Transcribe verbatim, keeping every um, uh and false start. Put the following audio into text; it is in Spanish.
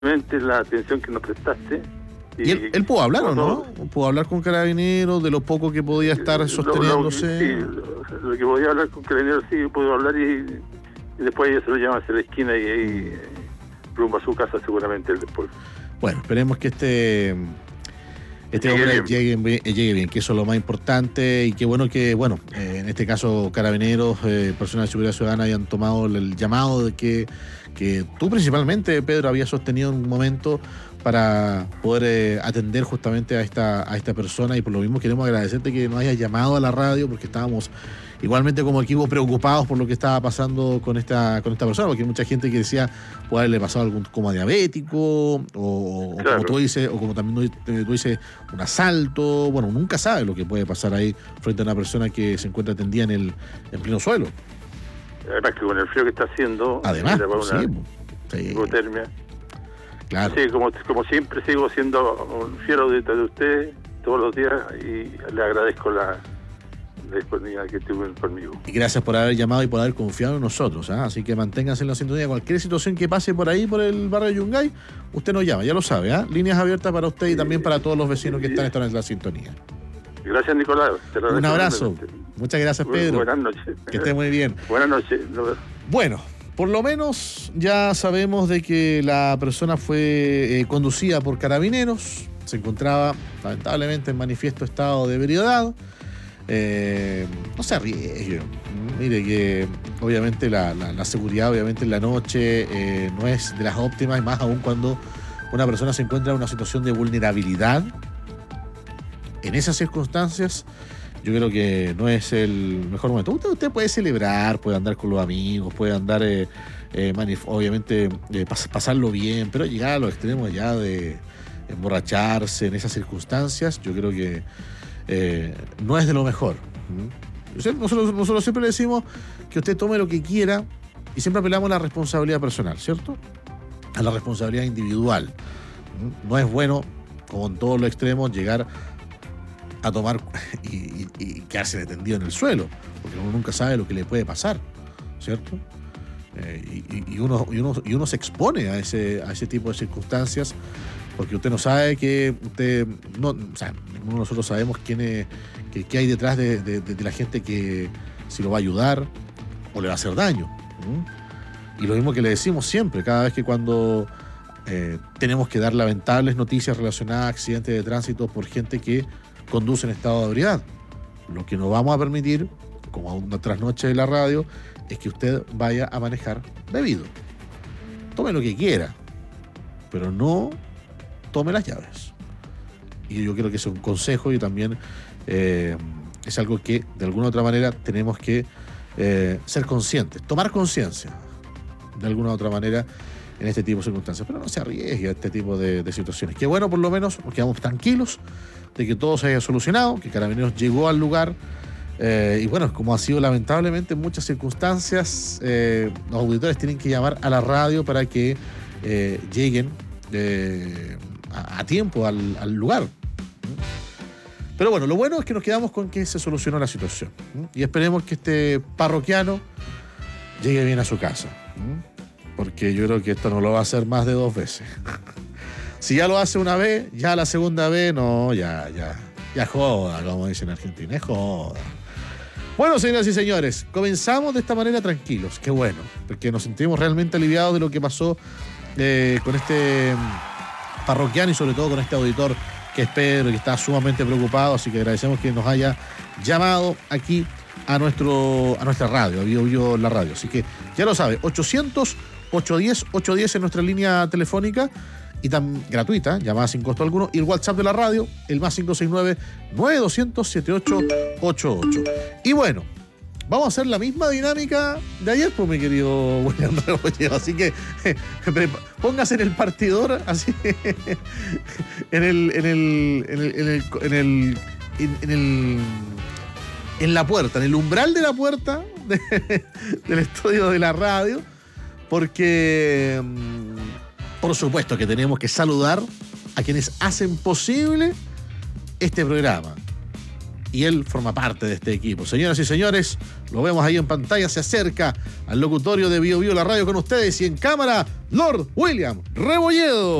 la atención que nos prestaste. ¿Y él, él pudo hablar o no? ¿Pudo hablar con Carabineros de lo poco que podía estar sosteniéndose? Lo, lo, sí, lo, lo que podía hablar con Carabineros sí, pudo hablar y, y después ella se lo llama hacia la esquina y ahí rumbo a su casa seguramente él después. Bueno, esperemos que este... Este llegue hombre bien. Llegue, bien, llegue bien, que eso es lo más importante, y qué bueno que, bueno, eh, en este caso Carabineros, eh, personas de seguridad ciudadana hayan tomado el llamado de que, que tú principalmente, Pedro, habías sostenido en un momento para poder eh, atender justamente a esta, a esta persona, y por lo mismo queremos agradecerte que nos hayas llamado a la radio, porque estábamos igualmente como equipo preocupados por lo que estaba pasando con esta con esta persona, porque hay mucha gente que decía puede haberle pasado algún coma diabético o, o Claro. como tú dices, o como también tú dices, un asalto. Bueno, nunca sabe lo que puede pasar ahí frente a una persona que se encuentra tendida en el en pleno suelo. Además que con el frío que está haciendo, Además, le da una sí, sí, hipotermia. claro. Sí, como, como siempre sigo siendo un fiel auditor de usted todos los días y le agradezco la, la disponibilidad que tuvo conmigo. Y gracias por haber llamado y por haber confiado en nosotros, ¿eh? Así que manténganse en la sintonía. Cualquier situación que pase por ahí, por el barrio de Yungay, usted nos llama, ya lo sabe, ¿eh? Líneas abiertas para usted y también para todos los vecinos que están, están en la sintonía. Gracias, Nicolás. Te lo Un agradezco abrazo. enormemente. Muchas gracias, Pedro. Buenas noches. Que esté muy bien. Buenas noches. No- Bueno, por lo menos ya sabemos de que la persona fue eh, conducida por Carabineros. Se encontraba lamentablemente en manifiesto estado de ebriedad. Eh, no se arriesgue. Mire que obviamente la, la, la seguridad obviamente en la noche eh, no es de las óptimas, y más aún cuando una persona se encuentra en una situación de vulnerabilidad. En esas circunstancias yo creo que no es el mejor momento. Usted, usted puede celebrar, puede andar con los amigos, puede andar, eh, eh, manif- obviamente, eh, pas- pasarlo bien, pero llegar a los extremos ya de emborracharse en esas circunstancias, yo creo que eh, no es de lo mejor. ¿Mm? Usted- Nosotros, nosotros siempre le decimos que usted tome lo que quiera y siempre apelamos a la responsabilidad personal, ¿cierto? A la responsabilidad individual. ¿Mm? No es bueno, como en todos los extremos, llegar a tomar y, y, y quedarse detendido en el suelo, porque uno nunca sabe lo que le puede pasar, ¿cierto? Eh, y, y, uno, y, uno, y uno se expone a ese, a ese tipo de circunstancias, porque usted no sabe que usted, no, o sea, ninguno de nosotros sabemos quién es, qué, qué hay detrás de, de, de la gente que si lo va a ayudar o le va a hacer daño. ¿Mm? Y lo mismo que le decimos siempre, cada vez que cuando eh, tenemos que dar lamentables noticias relacionadas a accidentes de tránsito por gente que conduce en estado de ebriedad. Lo que no vamos a permitir, como una trasnoche de la radio, es que usted vaya a manejar bebido. Tome lo que quiera, pero no tome las llaves. Y yo creo que es un consejo y también eh, es algo que de alguna u otra manera tenemos que eh, ser conscientes, tomar conciencia de alguna u otra manera en este tipo de circunstancias, pero no se arriesgue a este tipo de, de situaciones. Que bueno, por lo menos nos quedamos tranquilos de que todo se haya solucionado, que Carabineros llegó al lugar, eh, y bueno, como ha sido lamentablemente en muchas circunstancias, eh, los auditores tienen que llamar a la radio para que eh, lleguen eh, a, a tiempo al, al lugar. Pero bueno, lo bueno es que nos quedamos con que se solucionó la situación, ¿m? Y esperemos que este parroquiano llegue bien a su casa, ¿m? Porque yo creo que esto no lo va a hacer más de dos veces. Si ya lo hace una vez, ya la segunda vez, no, ya, ya, ya joda, como dicen en Argentina, es joda. Bueno, señoras y señores, comenzamos de esta manera tranquilos, qué bueno, porque nos sentimos realmente aliviados de lo que pasó eh, con este parroquiano y sobre todo con este auditor que es Pedro y que está sumamente preocupado, así que agradecemos que nos haya llamado aquí a nuestro a nuestra radio, a Bio Bio la radio. Así que ya lo sabe, ochocientos, ochocientos diez, ochocientos diez en nuestra línea telefónica y tan gratuita, llamada sin costo alguno, y el WhatsApp de la radio, el más cinco seis nueve, nueve dos cero cero, siete ocho ocho ocho. Y bueno, vamos a hacer la misma dinámica de ayer, pues, mi querido William Rebolledo. Así que eh, póngase en el partidor, así, en el, en el, en el, en el, en el, en, en el, en la puerta, en el umbral de la puerta de, del estudio de la radio, porque, por supuesto, que tenemos que saludar a quienes hacen posible este programa. y él forma parte de este equipo. Señoras y señores, lo vemos ahí en pantalla, se acerca al locutorio de Bio Bio la radio con ustedes y en cámara, Lord William Rebolledo.